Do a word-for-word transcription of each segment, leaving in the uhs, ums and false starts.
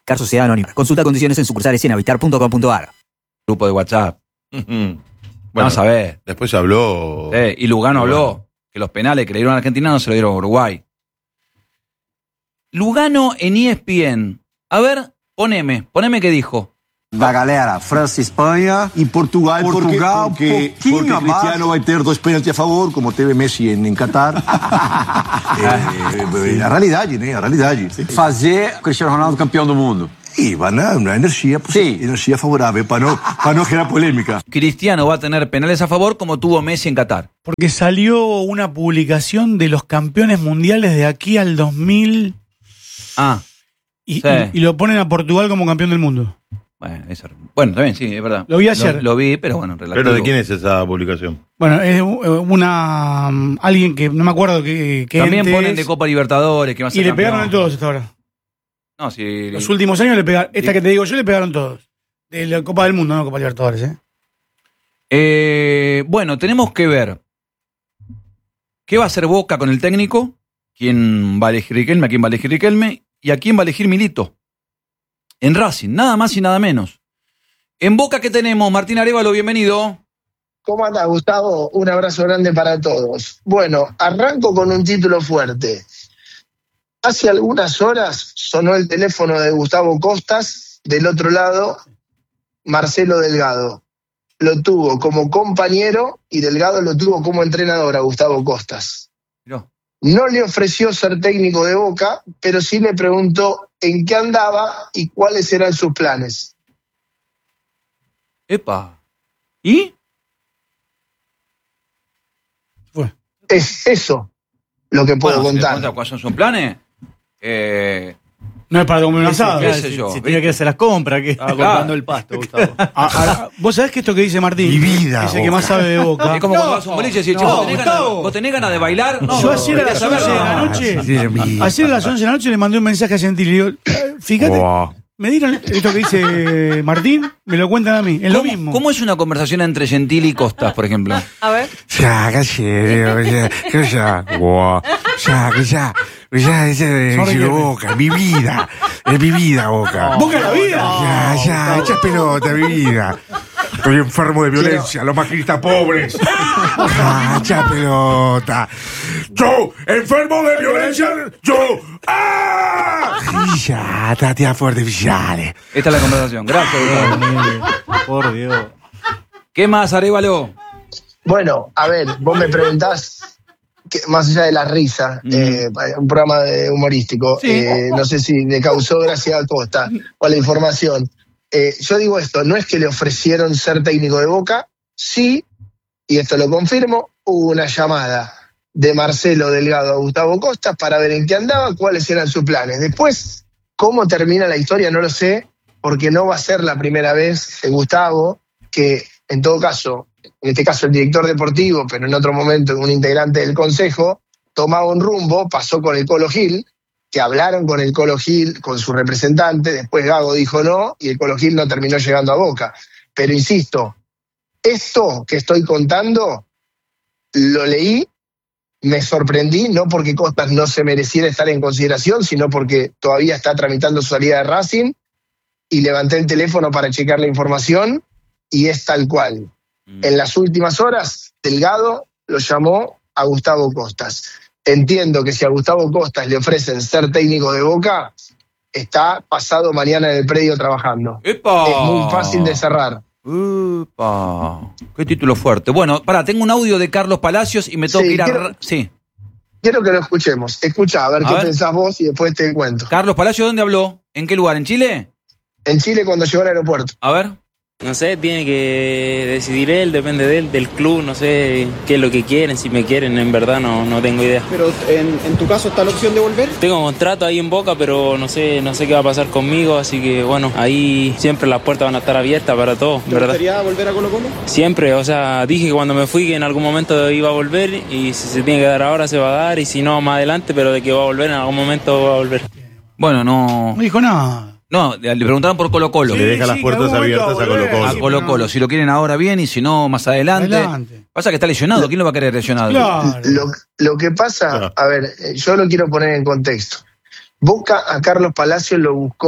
Car Sociedad Anónima. Consulta condiciones en sucursales y en habitar punto com punto a r. Grupo de WhatsApp. Bueno, Vamos a ver. después se habló. Eh, y Lugano Bueno. habló que los penales que le dieron a Argentina no se lo dieron a Uruguay. Lugano en E S P N. A ver, poneme, poneme qué dijo. Da galera, França, Espanha E Portugal, Portugal, porque, porque, um pouquinho porque abaixo. Cristiano vai ter dois pênaltis a favor, como teve Messi em, em Qatar. é, é, a realidade, né? A realidade. fazer o Cristiano Ronaldo campeão do mundo. E vai na, na energia, Sim. energia favorável, para não, para não gerar polêmica. Cristiano va a tener penales a favor como tuvo Messi en Qatar. Porque salió una publicación de los campeones mundiales de aquí al dos mil Ah, y, Sí. y- y lo ponen a Portugal como campeón del mundo. bueno, eso, bueno, también sí, es verdad. Lo vi ayer. Lo, lo vi, pero bueno, relativo. ¿Pero de quién es esa publicación? Bueno, es una um, alguien que no me acuerdo qué, qué También ente ponen es, de Copa Libertadores que va a ser y le campeón. pegaron a todos hasta ahora. No, sí. Los últimos años le pegaron. Esta que te digo yo le pegaron todos. De la Copa del Mundo, no Copa Libertadores, ¿eh? Eh, bueno, tenemos que ver qué va a hacer Boca con el técnico, quién va a elegir Riquelme, a quién va a elegir Riquelme y a quién va a elegir Milito. En Racing, nada más y nada menos. En Boca, ¿qué tenemos? Martín Arévalo, bienvenido. ¿Cómo anda, Gustavo? Un abrazo grande para todos. Bueno, arranco con un título fuerte. Hace algunas horas sonó el teléfono de Gustavo Costas, del otro lado, Marcelo Delgado. Lo tuvo como compañero y Delgado lo tuvo como entrenador a Gustavo Costas. Miró. No le ofreció ser técnico de Boca, pero sí le preguntó en qué andaba y cuáles eran sus planes. Epa. ¿Y? Fue. Es eso lo que puedo Bueno, si le contar. cuenta cuáles son sus planes. Eh, No es para comer un asado. qué sé yo. Si tenía que hacer las compras, que estaba Claro. cortando el pasto, Gustavo. Ah, ah, Vos sabés que esto que dice Martín, Mi vida, es el que Boca. más sabe de Boca. Es como cuando vas a un boliche y decís, che, no, ¿vos, tenés ganas, Gustavo. ¿vos tenés ganas de bailar? No, Yo ayer a querés las once de saber, la no. noche, Sí, mi- ayer a las once de la noche le mandé un mensaje a Gentili. Digo, eh, fíjate, Wow. me dieron esto que dice Martín, me lo cuentan a mí, es lo ¿Cómo, mismo. ¿Cómo es una conversación entre Gentili y Costas, por ejemplo? A ver. Ya, callero, ya, que ya, wow, ya, que ya, ya, ya, ya, Boca, mi vida, es mi vida, Boca. Boca la vida. Ya, ya, echa pelota, mi vida. Estoy enfermo de violencia, los maquinistas pobres. Ya, echa pelota. Yo, enfermo de violencia, yo. ¡Ah! Ya, tatea fuerte, villale. Esta es la conversación. Gracias, Gustavo. Por Dios. ¿Qué más, Arévalo? Bueno, a ver, vos me preguntás, que, más allá de la risa, Mm. eh, un programa de humorístico, Sí. eh, no sé si le causó gracia a Costa o a la información. Eh, yo digo esto, no es que le ofrecieron ser técnico de Boca, sí, y esto lo confirmo, hubo una llamada de Marcelo Delgado a Gustavo Costas para ver en qué andaba, cuáles eran sus planes. Después, cómo termina la historia no lo sé, porque no va a ser la primera vez de Gustavo, que en todo caso, en este caso el director deportivo, pero en otro momento un integrante del consejo, tomaba un rumbo, pasó con el Colo Gil, que hablaron con el Colo Gil, con su representante, después Gago dijo no, y el Colo Gil no terminó llegando a Boca. Pero insisto, esto que estoy contando, lo leí, me sorprendí, no porque Costas no se mereciera estar en consideración, sino porque todavía está tramitando su salida de Racing, y levanté el teléfono para checar la información, y es tal cual. En las últimas horas, Delgado lo llamó a Gustavo Costas. Entiendo que si a Gustavo Costas le ofrecen ser técnico de Boca, está pasado mañana en el predio trabajando. ¡Epa! Es muy fácil de cerrar. ¡Epa! ¡Qué título fuerte! Bueno, pará, tengo un audio de Carlos Palacios y me tengo Sí, que ir a... quiero- Ra- Sí. Quiero que lo escuchemos. Escucha, a ver A qué ver. pensás vos y después te cuento. Carlos Palacios, ¿dónde habló? ¿En qué lugar? ¿En Chile? En Chile cuando llegó al aeropuerto. A ver. No sé, tiene que decidir él, depende de él, del club, no sé qué es lo que quieren, si me quieren, en verdad no, no tengo idea. Pero en, en tu caso está la opción de volver. Tengo contrato ahí en Boca, pero no sé, no sé qué va a pasar conmigo, así que bueno, ahí siempre las puertas van a estar abiertas para todo, ¿Te ¿verdad? gustaría volver a Colo Colo? Siempre, o sea, dije que cuando me fui que en algún momento iba a volver y si se tiene que dar ahora se va a dar y si no más adelante, pero de que va a volver en algún momento va a volver. Bueno, no... No dijo nada. No, le preguntaron por Colo Colo. Sí, Le deja sí, las que puertas algún momento abiertas a va a Colo volver. Colo. A Sí, Colo pero Colo. no. Si lo quieren ahora bien y si no, más adelante. Adelante. Pasa que está lesionado. ¿Quién lo va a querer lesionado? Claro. Lo, lo que pasa, Claro. a ver, eh, yo lo quiero poner en contexto. Boca a Carlos Palacios lo buscó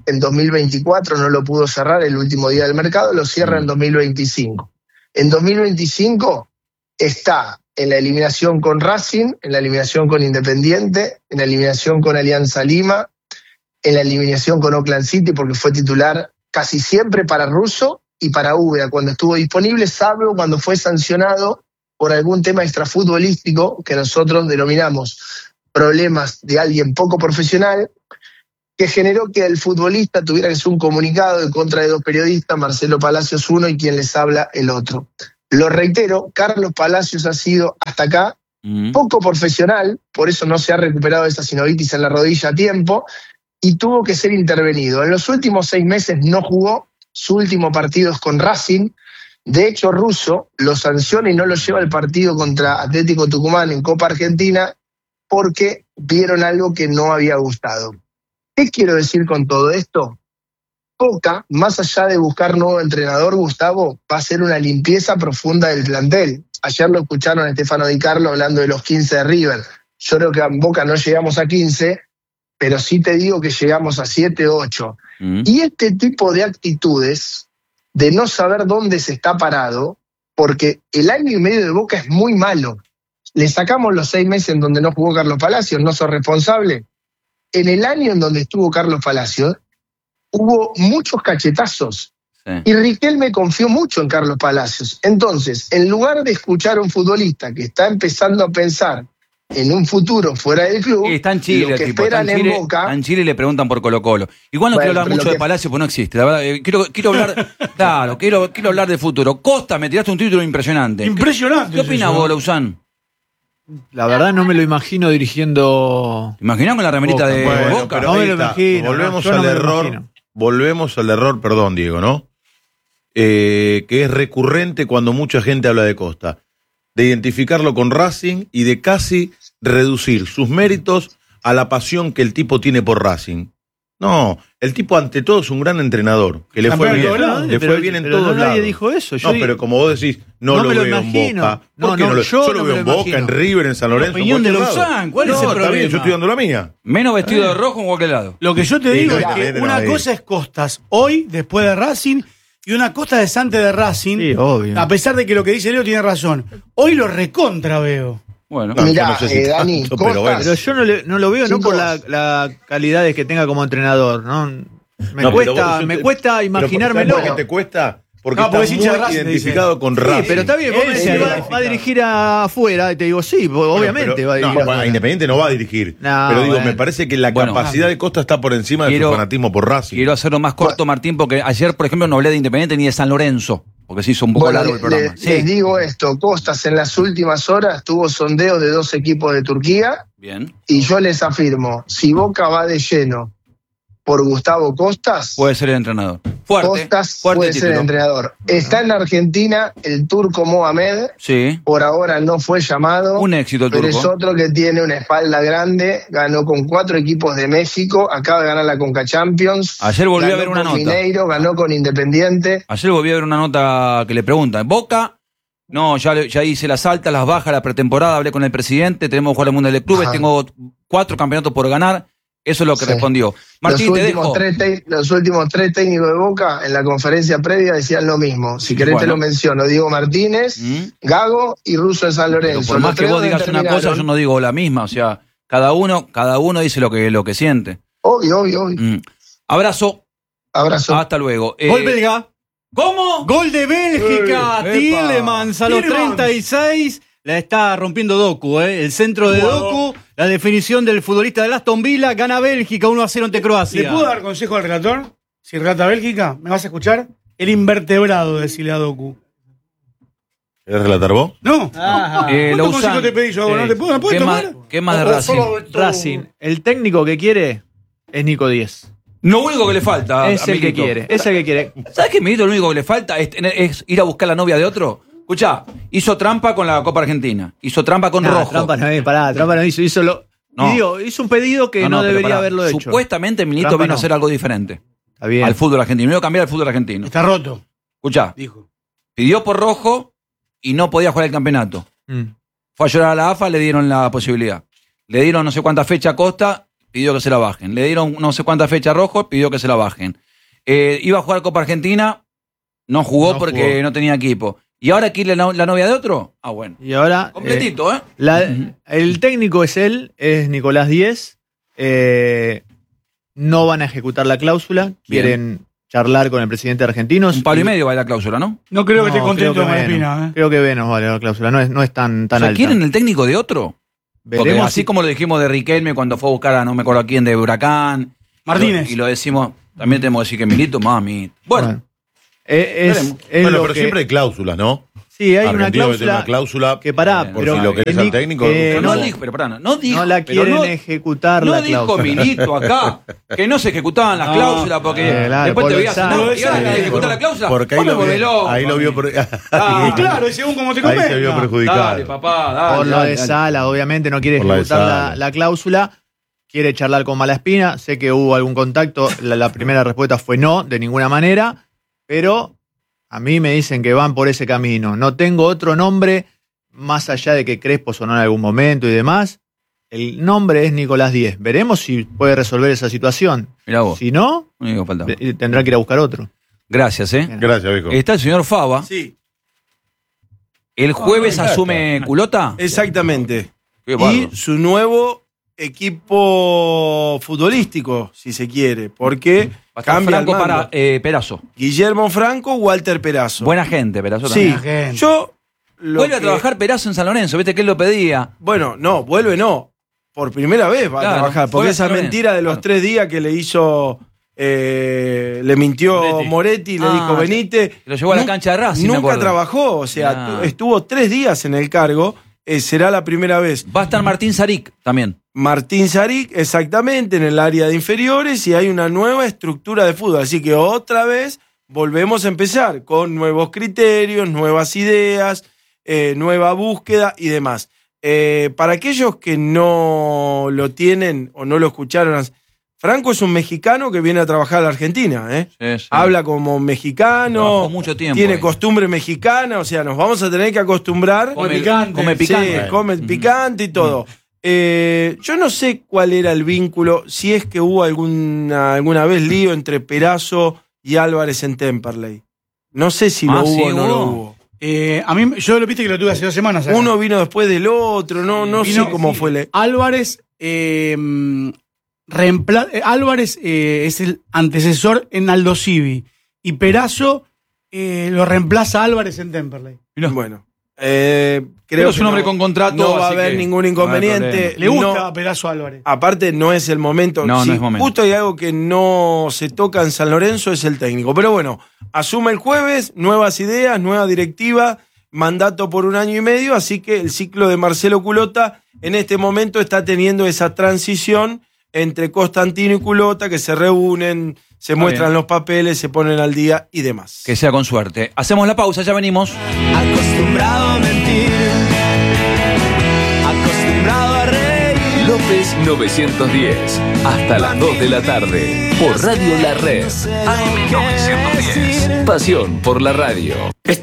en dos mil veinticuatro, no lo pudo cerrar el último día del mercado, lo cierra en dos mil veinticinco. En dos mil veinticinco está en la eliminación con Racing, en la eliminación con Independiente, en la eliminación con Alianza Lima, en la eliminación con Oakland City, porque fue titular casi siempre para Russo y para Úbeda cuando estuvo disponible, salvo cuando fue sancionado por algún tema extrafutbolístico que nosotros denominamos problemas de alguien poco profesional, que generó que el futbolista tuviera que hacer un comunicado en contra de dos periodistas, Marcelo Palacios uno y quien les habla el otro. Lo reitero, Carlos Palacios ha sido hasta acá mm. poco profesional, por eso no se ha recuperado esa sinovitis en la rodilla a tiempo y tuvo que ser intervenido. En los últimos seis meses no jugó, su último partido es con Racing. De hecho, Russo lo sanciona y no lo lleva al partido contra Atlético Tucumán en Copa Argentina porque vieron algo que no había gustado. ¿Qué quiero decir con todo esto? Boca, más allá de buscar nuevo entrenador, Gustavo, va a hacer una limpieza profunda del plantel. Ayer lo escucharon a Stefano Di Carlo hablando de los quince de River. Yo creo que en Boca no llegamos a quince, pero sí te digo que llegamos a siete o ocho. Mm. Y este tipo de actitudes, de no saber dónde se está parado, porque el año y medio de Boca es muy malo. Le sacamos los seis meses en donde no jugó Carlos Palacios, no sos responsable. En el año en donde estuvo Carlos Palacios, hubo muchos cachetazos. Sí. Y Riquelme confió mucho en Carlos Palacios. Entonces, en lugar de escuchar a un futbolista que está empezando a pensar en un futuro fuera del club, sí, está en Chile, lo que tipo, esperan está en, Chile, en Boca... en Chile le preguntan por Colo Colo. Igual no bueno, quiero hablar mucho que... de Palacios, porque no existe. La verdad, eh, quiero, quiero hablar, claro, quiero, quiero hablar de futuro. Costa, me tiraste un título impresionante. Impresionante. ¿Qué, qué opinas vos, Lausanne? La verdad no me lo imagino dirigiendo... ¿Te imaginás con la remerita Boca, de bueno, Boca? Pero no me lo está. imagino. Volvemos no, al no error. Volvemos al error, perdón, Diego, ¿no? Eh, que es recurrente cuando mucha gente habla de Costa. De identificarlo con Racing y de casi reducir sus méritos a la pasión que el tipo tiene por Racing. No, el tipo ante todo es un gran entrenador, que le fue bien, lados, le pero, fue bien en pero todos no, lados. Nadie dijo eso. Yo no, digo, pero como vos decís, no, no lo me lo veo imagino. en Boca. No, ¿Por qué no, no lo, yo yo lo no veo me en lo Boca, imagino. en River, en San Lorenzo. La opinión de Lausanne, ¿cuál no, es el está problema? bien, yo estoy dando la mía. Menos vestido de rojo en cualquier lado. Lo que yo te digo sí, es que no, una no, cosa es Costas hoy, después de Racing, y una Costa de Sante de Racing. Sí, obvio. A pesar de que lo que dice Leo tiene razón. Hoy lo recontra veo. Bueno, no, Mirá, no sé si eh, tanto, Dani, pero, Costas, bueno. Pero yo no, le, no lo veo chicos, no por la, la calidades que tenga como entrenador, ¿no? Me no, cuesta, vos, me te, cuesta imaginármelo. ¿Por qué te cuesta? Porque no, está porque muy Racing, identificado dice. con Sí, Racing. pero está bien, vos Él me se decís, va, identifica. va a dirigir afuera, y te digo, sí, obviamente Bueno, pero, va a dirigir no, afuera. a Independiente no va a dirigir. No, pero digo, bueno. me parece que la Bueno, capacidad de Costa está por encima de quiero, su fanatismo por Racing. Quiero hacerlo más corto, Martín, porque ayer, por ejemplo, no hablé de Independiente ni de San Lorenzo, porque se hizo un poco bueno, largo el programa. Le, Sí. Les digo esto, Costas en las últimas horas tuvo sondeos de dos equipos de Turquía. Bien. Y yo les afirmo, si Boca va de lleno por Gustavo Costas, Puede ser el entrenador. Fuerte. Costas fuerte puede título. ser el entrenador. Está en Argentina el turco Mohamed, Sí. por ahora no fue llamado, Un éxito el pero turco. es otro que tiene una espalda grande, ganó con cuatro equipos de México, acaba de ganar la Conca Champions. Ayer volví ganó a ver una con nota. Mineiro, ganó con Independiente. Ayer volví a ver una nota que le preguntan. Boca, no, ya, le- ya hice las altas, las bajas, la pretemporada, hablé con el presidente, tenemos que jugar al Mundial de Clubes, Ajá. tengo cuatro campeonatos por ganar. Eso es lo que Sí. respondió. Martín, los, te últimos dejo. tres te- los últimos tres técnicos de Boca en la conferencia previa decían lo mismo. Si querés Bueno. te lo menciono. Diego Martínez, ¿Mm? Gago y Russo en San Pero Lorenzo. por más Los que tres vos digas una determinaron. cosa, yo no digo la misma. O sea, cada uno, cada uno dice lo que, lo que siente. Obvio, obvio, obvio. Mm. Abrazo. Abrazo. Hasta luego. Eh, Gol belga. ¿Cómo? Gol de Bélgica. Eh, Tielemans a los Tielemans. treinta y seis. La está rompiendo Doku, ¿eh? El centro de Jugador. Doku. La definición del futbolista de Aston Villa. Gana Bélgica uno a cero ante Croacia. ¿Le puedo dar consejo al relator? Si relata Bélgica, ¿me vas a escuchar? El invertebrado, decirle a Doku. ¿Querés relatar vos? No. Ajá. Eh, ¿Cuántos Lausanne. consejos te pedí yo? Sí. ¿No te puedo, no puedo ¿Qué más, tomar? ¿Qué más de O- o Racing? solo esto- Racing, el técnico que quiere es Nico Díez. Lo único que le falta. Es a el que Milito. quiere, es el que quiere. ¿Sabes qué, Milito? Lo único que le falta es, tener- es ir a buscar la novia de otro. Escuchá, hizo trampa con la Copa Argentina. Hizo trampa con Nah, Rojo. Trampa no, eh, pará, Trampa no hizo, hizo lo. No. Pidió, hizo un pedido que no, No, no, pero debería pará. haberlo hecho. Supuestamente Milito Trampa vino no. a hacer algo diferente Está bien. al fútbol argentino. Vino a cambiar al fútbol argentino. Está roto, Escuchá, dijo. pidió por Rojo y no podía jugar el campeonato. Mm. Fue a llorar a la A F A, le dieron la posibilidad. Le dieron no sé cuánta fecha a Costa, pidió que se la bajen. Le dieron no sé cuántas fechas rojo, pidió que se la bajen. Eh, iba a jugar Copa Argentina, no jugó No porque jugó. no tenía equipo. ¿Y ahora quiere la, la novia de otro? Ah, bueno. Y ahora. Completito, ¿eh? La- el técnico es él, es Nicolás Díez. Eh, no van a ejecutar la cláusula. Quieren charlar con el presidente argentino. Un palo y medio vale la cláusula, ¿no? No creo que esté contento creo con que Malespina. menos. ¿eh? Creo que menos vale la cláusula. No es, no es tan, tan O sea, alta. ¿quieren el técnico de otro? Porque Veremos así si- como lo dijimos de Riquelme cuando fue a buscar a no me acuerdo a quién de Huracán. Martínez. Y lo decimos, también tenemos que decir que Milito, mami. Bueno, Bueno. Eh, es, Veremos. es Bueno, lo pero que- siempre hay cláusulas, ¿no? Sí, hay una Argentino que tiene cláusula, una cláusula que pará, por pero si lo querés eh, al Nic- técnico. eh, pero no, no, dijo, pero pará, no, no dijo. no la pero quieren no- ejecutar No la dijo cláusula. Milito acá que no se ejecutaban las No. cláusulas porque Eh, claro, después por te lo veías, sano. no, y ahora Sí, que por- ejecutar la cláusula. Porque ahí vos me lo, volvés vio, loco, ahí lo vio. mami. Por, Ah, Y claro, y según como te ahí se convenga. vio perjudicado. Dale, papá, dale. Por lo dale, de dale. Sala, obviamente no quiere Por la de ejecutar la, Sala. la cláusula, quiere charlar con Malaspina, sé que hubo algún contacto, la, la primera respuesta fue no, de ninguna manera, pero a mí me dicen que van por ese camino. No tengo otro nombre, más allá de que Crespo sonó en algún momento y demás, el nombre es Nicolás Díez. Veremos si puede resolver esa situación. Mirá vos. Si no, Único que faltaba. eh, tendrá que ir a buscar otro. Gracias, ¿eh? Gracias, viejo. Está el señor Fava. Sí, El jueves Ah, asume Culota. exactamente. Qué bárbaro. Y su nuevo equipo futbolístico, si se quiere, porque Va a estar cambia Franco el mando. para eh, Perazo. Guillermo Franco, Walter Perazo. Buena gente, Perazo Sí, también. gente. yo lo Vuelve a que- trabajar Perazo en San Lorenzo, viste que él lo pedía. Bueno, no, vuelve no. Por primera vez va Claro, a trabajar. fue Porque a esa San Lorenzo, mentira de los claro. tres días que le hizo. eh, le mintió Moretti. Moretti, le Ah, dijo Benítez. lo llevó a la Nu- cancha de Racing, me Nunca acuerdo. trabajó, o sea, Ah. tu- estuvo tres días en el cargo. eh, será la primera vez. Va a estar Martín Saric también. Martín Saric, exactamente, en el área de inferiores, y hay una nueva estructura de fútbol. Así que otra vez volvemos a empezar con nuevos criterios, nuevas ideas, eh, nueva búsqueda y demás. Eh, para aquellos que no lo tienen o no lo escucharon, Franco es un mexicano que viene a trabajar a la Argentina, ¿eh? Sí, sí. Habla como mexicano, Trabajó mucho tiempo tiene ahí. costumbre mexicana, o sea, nos vamos a tener que acostumbrar. Come picante. Come picante. Sí, come picante y todo. Eh, yo no sé cuál era el vínculo, si es que hubo alguna, alguna vez lío entre Perazo y Álvarez en Temperley. No sé si lo Ah, hubo sí, o no lo hubo. hubo. Eh, a mí, yo lo viste que lo tuve hace dos semanas. acá. Uno vino después del otro, no, no Vino- sé cómo sí. fue. el- Álvarez, eh, reempla- eh, Álvarez eh, es el antecesor en Aldo Civi. Y Perazo eh, lo reemplaza a Álvarez en Temperley. Bueno, eh, creo Pero es que un hombre no- con contrato, No va a así haber que ningún no hay inconveniente. Le gusta No- a Perazo Álvarez. Aparte, no es el momento. No, no Si es momento. Justo hay algo que no se toca en San Lorenzo, es el técnico. Pero bueno, asume el jueves, nuevas ideas, nueva directiva, mandato por un año y medio, así que el ciclo de Marcelo Culota en este momento está teniendo esa transición entre Constantino y Culota, que se reúnen, se Está muestran bien. los papeles, se ponen al día y demás. Que sea con suerte. Hacemos la pausa, ya venimos. Acostumbrado a mentir, acostumbrado a reír. López novecientos diez, hasta las dos de la tarde, por Radio La Red. A M novecientos diez, pasión por la radio.